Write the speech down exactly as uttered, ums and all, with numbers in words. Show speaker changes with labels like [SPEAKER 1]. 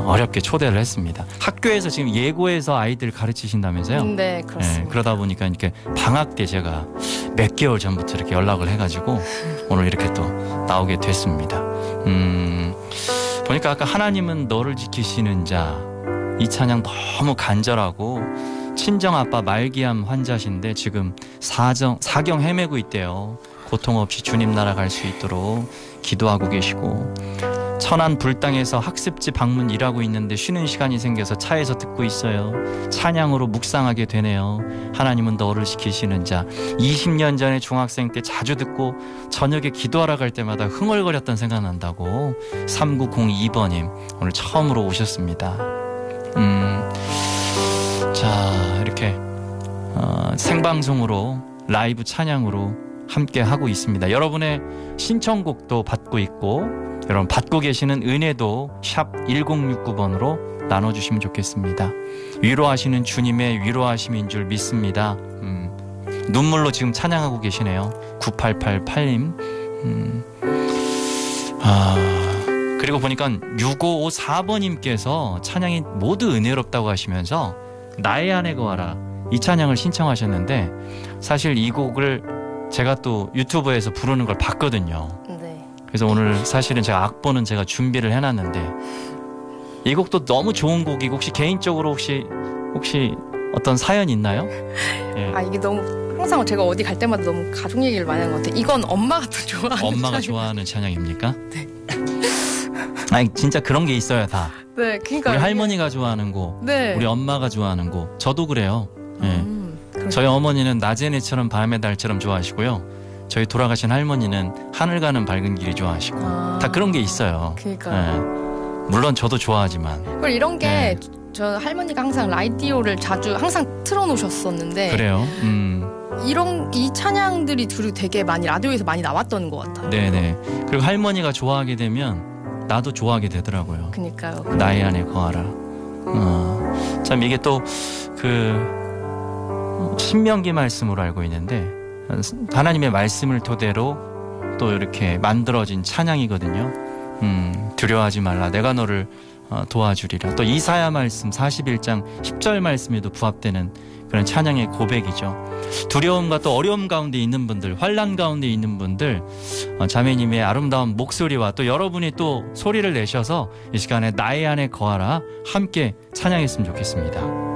[SPEAKER 1] 어렵게 초대를 했습니다. 학교에서 지금 예고해서 아이들 가르치신다면서요?
[SPEAKER 2] 네, 그렇습니다.
[SPEAKER 1] 네, 그러다 보니까 이렇게 방학 때 제가 몇 개월 전부터 이렇게 연락을 해가지고 오늘 이렇게 또 나오게 됐습니다. 음, 보니까 아까 하나님은 너를 지키시는 자, 이 찬양 너무 간절하고 친정 아빠 말기암 환자신데 지금 사정, 사경 헤매고 있대요. 고통 없이 주님 나라 갈 수 있도록 기도하고 계시고, 천안 불당에서 학습지 방문 일하고 있는데 쉬는 시간이 생겨서 차에서 듣고 있어요. 찬양으로 묵상하게 되네요. 하나님은 너를 지키시는 자. 이십 년 전에 중학생 때 자주 듣고 저녁에 기도하러 갈 때마다 흥얼거렸던 생각난다고 삼구공이 번님 오늘 처음으로 오셨습니다. 음, 자, 이렇게 어, 생방송으로 라이브 찬양으로 함께 하고 있습니다. 여러분의 신청곡도 받고 있고, 여러분 받고 계시는 은혜도 샵 일공육구 번으로 나눠주시면 좋겠습니다. 위로하시는 주님의 위로하심인 줄 믿습니다. 음, 눈물로 지금 찬양하고 계시네요. 구팔팔팔님. 음, 아, 그리고 보니까 육오오사 번님께서 찬양이 모두 은혜롭다고 하시면서 나의 안에 거하라 이 찬양을 신청하셨는데, 사실 이 곡을 제가 또 유튜브에서 부르는 걸 봤거든요.
[SPEAKER 2] 네.
[SPEAKER 1] 그래서 오늘 사실은 제가 악보는 제가 준비를 해놨는데, 이 곡도 너무 좋은 곡이고, 혹시 개인적으로 혹시 혹시 어떤 사연 있나요? 예.
[SPEAKER 2] 아, 이게 너무 항상 제가 어디 갈 때마다 너무 가족 얘기를 많이 하는 것 같아요. 이건 엄마가 더 좋아하는
[SPEAKER 1] 엄마가
[SPEAKER 2] 찬양.
[SPEAKER 1] 좋아하는 찬양입니까?
[SPEAKER 2] 네.
[SPEAKER 1] 아니 진짜 그런 게 있어요 다.
[SPEAKER 2] 네, 그러니까
[SPEAKER 1] 우리
[SPEAKER 2] 이게-
[SPEAKER 1] 할머니가 좋아하는 곡,
[SPEAKER 2] 네.
[SPEAKER 1] 우리 엄마가 좋아하는 곡, 저도 그래요. 예.
[SPEAKER 2] 음, 그렇죠.
[SPEAKER 1] 저희 어머니는 낮의 해처럼 밤의 달처럼 좋아하시고요. 저희 돌아가신 할머니는 하늘 가는 밝은 길이 좋아하시고,
[SPEAKER 2] 아,
[SPEAKER 1] 다 그런 게 있어요.
[SPEAKER 2] 그러니까요.
[SPEAKER 1] 예. 물론 저도 좋아하지만.
[SPEAKER 2] 그리고 이런 게
[SPEAKER 1] 네.
[SPEAKER 2] 저 할머니가 항상 라디오를 자주 항상 틀어놓으셨었는데,
[SPEAKER 1] 그래요. 음,
[SPEAKER 2] 이런 이 찬양들이 둘이 되게 많이 라디오에서 많이 나왔던 것 같아요.
[SPEAKER 1] 네네. 그리고 할머니가 좋아하게 되면 나도 좋아하게 되더라고요.
[SPEAKER 2] 그니까요.
[SPEAKER 1] 나의 안에 거하라. 어, 참 이게 또 그 신명기 말씀으로 알고 있는데, 하나님의 말씀을 토대로 또 이렇게 만들어진 찬양이거든요. 음, 두려워하지 말라, 내가 너를 어, 도와주리라. 또 이사야 말씀 사십일 장 십 절 말씀에도 부합되는 그런 찬양의 고백이죠. 두려움과 또 어려움 가운데 있는 분들, 환난 가운데 있는 분들, 어, 자매님의 아름다운 목소리와 또 여러분이 또 소리를 내셔서 이 시간에 나의 안에 거하라 함께 찬양했으면 좋겠습니다.